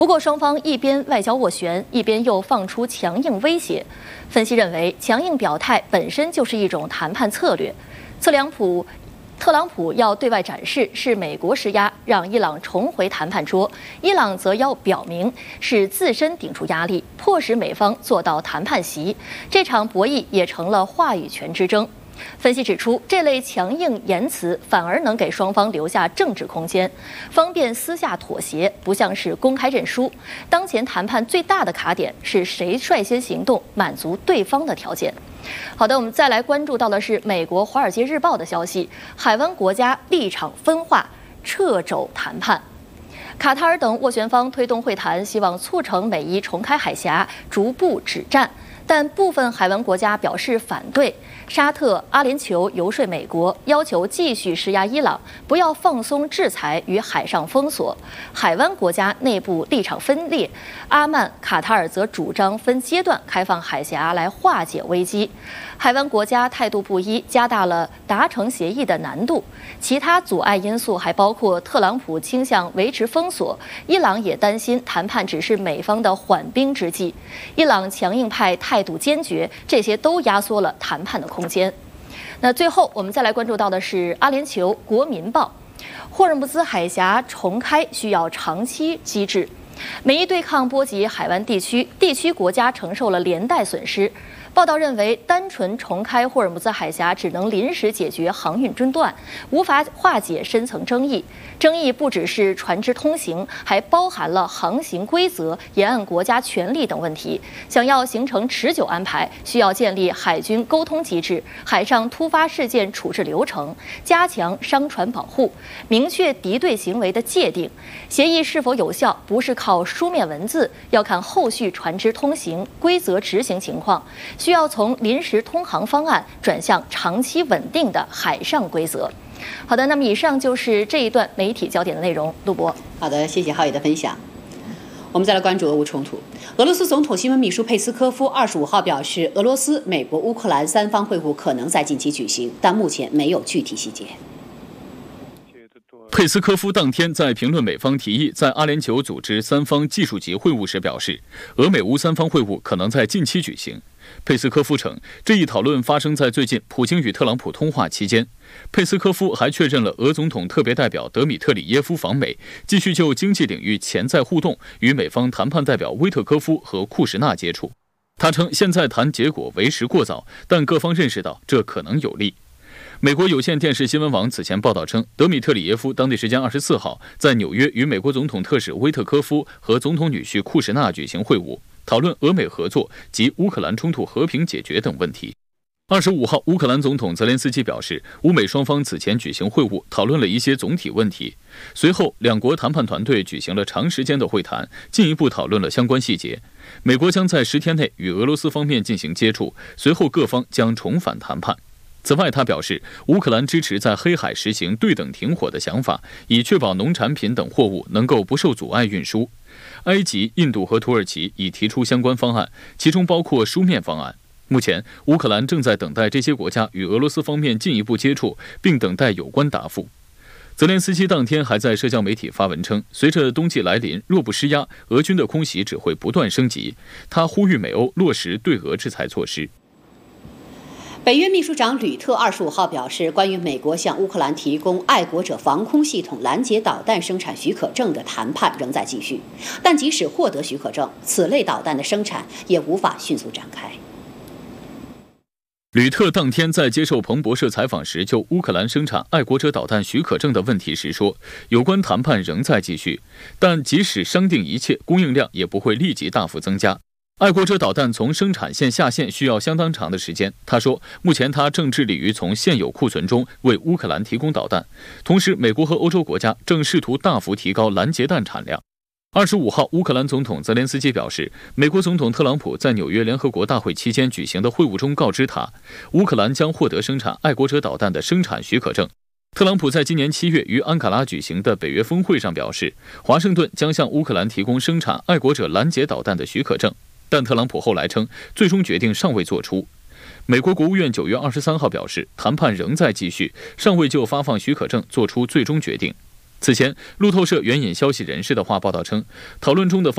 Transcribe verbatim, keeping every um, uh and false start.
不过，双方一边外交斡旋，一边又放出强硬威胁。分析认为，强硬表态本身就是一种谈判策略。特朗普。特朗普要对外展示是美国施压，让伊朗重回谈判桌；伊朗则要表明是自身顶住压力，迫使美方坐到谈判席。这场博弈也成了话语权之争。分析指出，这类强硬言辞反而能给双方留下政治空间，方便私下妥协，不像是公开认输。当前谈判最大的卡点是谁率先行动，满足对方的条件。好的，我们再来关注到的是美国《华尔街日报》的消息：海湾国家立场分化，掣肘谈判。卡塔尔等斡旋方推动会谈，希望促成美伊重开海峡，逐步止战。但部分海湾国家表示反对。沙特、阿联酋游说美国，要求继续施压伊朗，不要放松制裁与海上封锁。海湾国家内部立场分裂，阿曼、卡塔尔则主张分阶段开放海峡来化解危机。海湾国家态度不一，加大了达成协议的难度。其他阻碍因素还包括特朗普倾向维持封锁，伊朗也担心谈判只是美方的缓兵之计。伊朗强硬派态度坚决，这些都压缩了谈判的空间。那最后，我们再来关注到的是阿联酋《国民报》，霍尔木兹海峡重开需要长期机制。美伊对抗波及海湾地区，地区国家承受了连带损失。报道认为，单纯重开霍尔木兹海峡只能临时解决航运中断，无法化解深层争议。争议不只是船只通行，还包含了航行规则、沿岸国家权利等问题。想要形成持久安排，需要建立海军沟通机制、海上突发事件处置流程，加强商船保护，明确敌对行为的界定。协议是否有效，不是靠书面文字，要看后续船只通行规则执行情况。需要从临时通航方案转向长期稳定的海上规则。好的，那么以上就是这一段媒体焦点的内容。陆博， 好的，谢谢浩宇的分享。我们再来关注俄乌冲突。俄罗斯总统新闻秘书佩斯科夫二十五号表示，俄罗斯、美国、乌克兰三方会晤可能在近期举行，但目前没有具体细节。 佩斯科夫当天在评论美方提议在阿联酋组织三方技术级会晤时表示，俄美乌三方会晤可能在近期举行。佩斯科夫称，这一讨论发生在最近普京与特朗普通话期间。佩斯科夫还确认了俄总统特别代表德米特里耶夫访美，继续就经济领域潜在互动与美方谈判代表威特科夫和库什纳接触。他称，现在谈结果为时过早，但各方认识到这可能有利。美国有线电视新闻网此前报道称，德米特里耶夫当地时间二十四号在纽约与美国总统特使威特科夫和总统女婿库什纳举行会晤，讨论俄美合作及乌克兰冲突和平解决等问题。二十五号，乌克兰总统泽连斯基表示，乌美双方此前举行会晤，讨论了一些总体问题。随后，两国谈判团队举行了长时间的会谈，进一步讨论了相关细节。美国将在十天内与俄罗斯方面进行接触，随后各方将重返谈判。此外，他表示，乌克兰支持在黑海实行对等停火的想法，以确保农产品等货物能够不受阻碍运输。埃及、印度和土耳其已提出相关方案，其中包括书面方案。目前，乌克兰正在等待这些国家与俄罗斯方面进一步接触，并等待有关答复。泽连斯基当天还在社交媒体发文称，随着冬季来临，若不施压，俄军的空袭只会不断升级。他呼吁美欧落实对俄制裁措施。 北约秘书长吕特二十五号表示，关于美国向乌克兰提供爱国者防空系统拦截导弹生产许可证的谈判仍在继续，但即使获得许可证，此类导弹的生产也无法迅速展开。 吕特当天在接受彭博社采访时，就乌克兰生产爱国者导弹许可证的问题时说，有关谈判仍在继续，但即使商定一切，供应量也不会立即大幅增加。爱国者导弹从生产线下线需要相当长的时间。他说，目前他正致力于从现有库存中为乌克兰提供导弹，同时美国和欧洲国家正试图大幅提高拦截弹产量。二十五号，乌克兰总统泽连斯基表示，美国总统特朗普在纽约联合国大会期间举行的会晤中告知他，乌克兰将获得生产爱国者导弹的生产许可证。特朗普在今年七月于安卡拉举行的北约峰会上表示，华盛顿将向乌克兰提供生产爱国者拦截导弹的许可证。但特朗普后来称，最终决定尚未做出。美国国务院九月二十三号表示，谈判仍在继续，尚未就发放许可证做出最终决定。此前，路透社援引消息人士的话报道称，讨论中的方